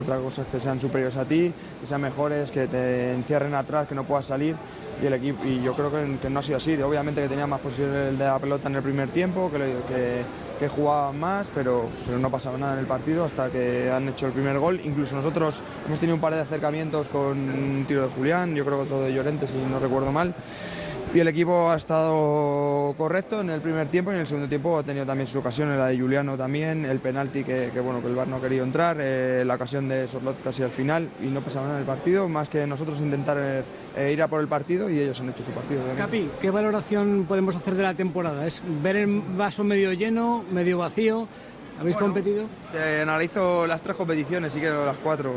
Otra cosa es que sean superiores a ti, que sean mejores, que te encierren atrás, que no puedas salir. Y el equipo, y yo creo que no ha sido así. Obviamente que tenía más posición de la pelota en el primer tiempo, que jugaban más, pero no pasaba nada en el partido hasta que han hecho el primer gol. Incluso nosotros hemos tenido un par de acercamientos con un tiro de Julián, yo creo que otro de Llorente, si no recuerdo mal. Y el equipo ha estado correcto en el primer tiempo y en el segundo tiempo ha tenido también sus ocasiones, la de Juliano también, el penalti que el VAR no ha querido entrar, la ocasión de Sorloth casi al final, y no pasaba nada en el partido, más que nosotros intentar ir a por el partido, y ellos han hecho su partido. Capi, ¿qué valoración podemos hacer de la temporada? ¿Es ver el vaso medio lleno, medio vacío? ¿Habéis competido? Analizo las 3 competiciones, sí que las 4.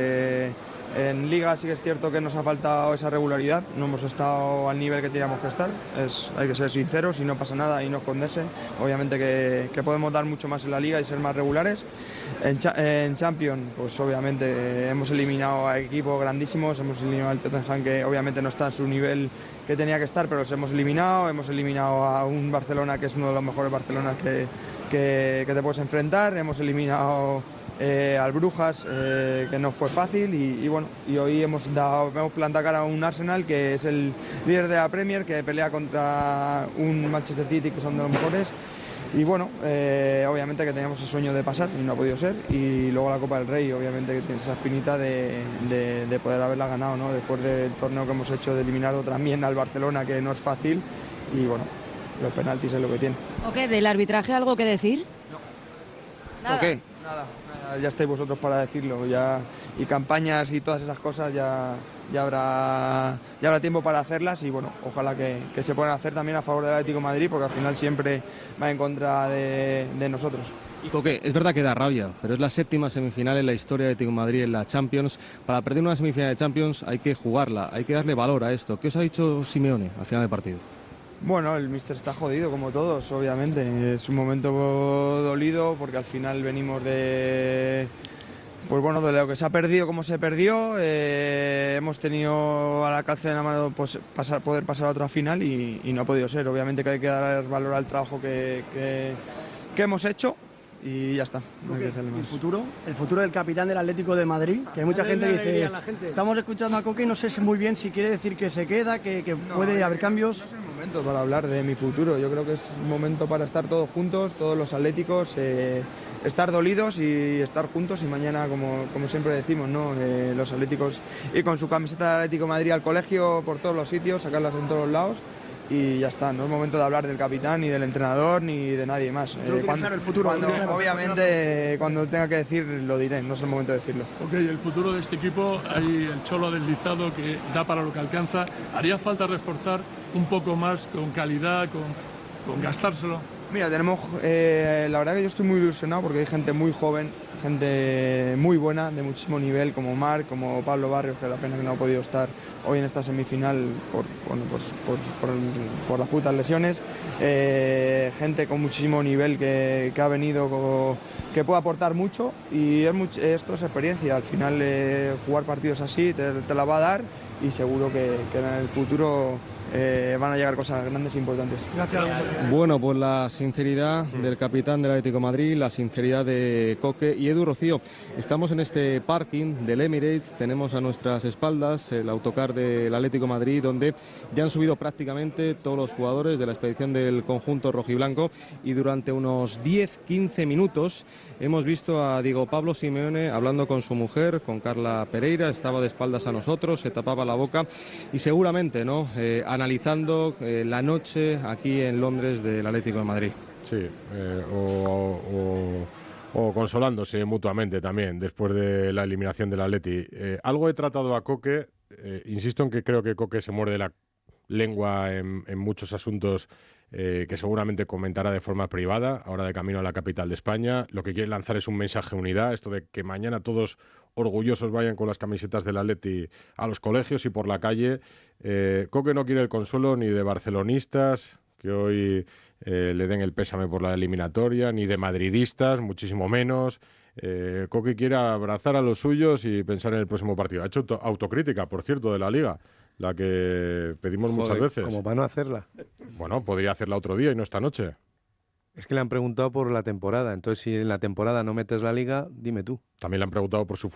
En Liga sí que es cierto que nos ha faltado esa regularidad, no hemos estado al nivel que teníamos que estar, hay que ser sinceros y no pasa nada y no esconderse. Obviamente que podemos dar mucho más en la Liga y ser más regulares. En Champions, pues obviamente hemos eliminado a equipos grandísimos, hemos eliminado al Tottenham, que obviamente no está a su nivel que tenía que estar, pero los hemos eliminado a un Barcelona que es uno de los mejores Barcelonas que te puedes enfrentar, hemos eliminado al Brujas, que no fue fácil, y hoy hemos plantado cara a un Arsenal que es el líder de la Premier, que pelea contra un Manchester City que son de los mejores, y obviamente que teníamos el sueño de pasar y no ha podido ser, y luego la Copa del Rey, obviamente que tiene esa espinita de poder haberla ganado, ¿no? Después del torneo que hemos hecho, de eliminar también al Barcelona, que no es fácil, y los penaltis es lo que tiene. Ok, ¿del arbitraje algo que decir? No. ¿Nada? Okay. Nada, ya estáis vosotros para decirlo, y campañas y todas esas cosas ya habrá tiempo para hacerlas, y ojalá que se puedan hacer también a favor del Atlético de Madrid, porque al final siempre va en contra de nosotros. Y Coque, es verdad que da rabia, pero es la 7ª semifinal en la historia de Atlético de Madrid en la Champions. Para perder una semifinal de Champions hay que jugarla, hay que darle valor a esto. ¿Qué os ha dicho Simeone al final del partido? Bueno, el míster está jodido como todos, obviamente. Es un momento dolido porque al final venimos de lo que se ha perdido, como se perdió. Hemos tenido al alcance de la mano poder pasar a otra final y no ha podido ser. Obviamente que hay que dar valor al trabajo que hemos hecho. Y ya está. No hay que hacerle más. El futuro del capitán del Atlético de Madrid, que hay mucha gente que dice, estamos escuchando a Coque y no sé muy bien si quiere decir que se queda, que puede haber cambios. No es el momento para hablar de mi futuro, yo creo que es un momento para estar todos juntos, todos los atléticos, estar dolidos y estar juntos, y mañana, como siempre decimos, ¿no? Los atléticos ir con su camiseta del Atlético de Madrid al colegio por todos los sitios, sacarlas en todos los lados. Y ya está, no es momento de hablar del capitán, ni del entrenador, ni de nadie más. Obviamente, cuando tenga que decir, lo diré, no es el momento de decirlo. Ok, el futuro de este equipo, hay el Cholo deslizado que da para lo que alcanza. ¿Haría falta reforzar un poco más con calidad, con gastárselo? Mira, tenemos, la verdad que yo estoy muy ilusionado porque hay gente muy joven, gente muy buena, de muchísimo nivel, como Marc, como Pablo Barrios, que la pena que no ha podido estar hoy en esta semifinal por las putas lesiones. Gente con muchísimo nivel que ha venido, que puede aportar mucho, y esto es experiencia. Al final jugar partidos así te la va a dar, y seguro que en el futuro van a llegar cosas grandes e importantes. Gracias. Bueno, pues la sinceridad del capitán del Atlético de Madrid, la sinceridad de Coque y Edu Rocío. Estamos en este parking del Emirates, tenemos a nuestras espaldas el autocar del Atlético de Madrid, donde ya han subido prácticamente todos los jugadores de la expedición del conjunto rojiblanco, y durante unos 10-15 minutos hemos visto a Diego Pablo Simeone hablando con su mujer, con Carla Pereira. Estaba de espaldas a nosotros, se tapaba la boca y seguramente analizando la noche aquí en Londres del Atlético de Madrid. Sí, o consolándose mutuamente también después de la eliminación del Atleti. Algo he tratado a Coque, insisto en que creo que Coque se muerde la lengua en muchos asuntos que seguramente comentará de forma privada, ahora de camino a la capital de España. Lo que quiere lanzar es un mensaje de unidad, esto de que mañana todos orgullosos vayan con las camisetas del Atleti a los colegios y por la calle. Coque no quiere el consuelo ni de barcelonistas, que hoy le den el pésame por la eliminatoria, ni de madridistas, muchísimo menos. Coque quiere abrazar a los suyos y pensar en el próximo partido. Ha hecho autocrítica, por cierto, de la Liga, la que pedimos muchas veces. Como para no hacerla. Bueno, podría hacerla otro día y no esta noche. Es que le han preguntado por la temporada, entonces si en la temporada no metes la Liga, dime tú. También le han preguntado por su